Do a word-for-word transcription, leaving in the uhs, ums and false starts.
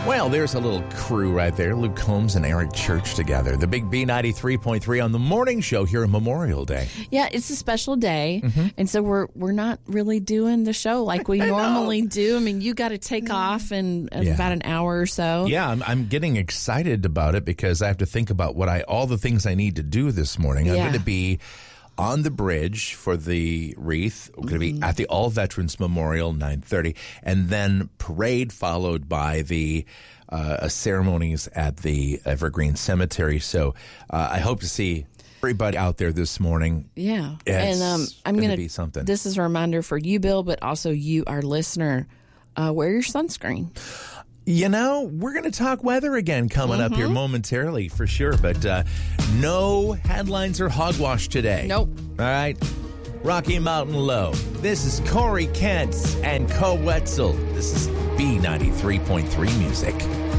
Well, there's a little crew right there. Luke Combs and Eric Church together. The big B ninety-three point three on the morning show here on Memorial Day. Yeah, it's a special day. Mm-hmm. And so we're we're not really doing the show like we normally do. I mean, you got to take off in, in Yeah. about an hour or so. Yeah, I'm, I'm getting excited about it because I have to think about what I all the things I need to do this morning. I'm Yeah. going to be on the bridge for the wreath. We're going to be at the All Veterans Memorial, nine thirty, and then parade followed by the uh, ceremonies at the Evergreen Cemetery. So uh, I hope to see everybody out there this morning. Yeah. It's and um, I'm gonna going be something. This is a reminder for you, Bill, but also you, our listener. Uh, wear your sunscreen. You know, we're going to talk weather again coming Mm-hmm. up here momentarily for sure, but uh, no headlines or hogwash today. Nope. All right. Rocky Mountain Low. This is Corey Kent and Co Wetzel. This is B ninety-three point three music.